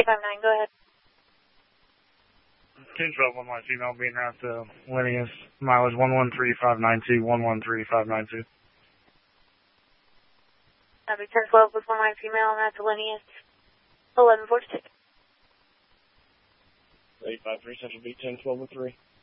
11359, go ahead. 1012 on my female being routed to Linneus. Mileage 113592, 113592. That'd be 1012 with 1 line female on that to Linneus. 1146. 853 Central Beat 1012 with 3.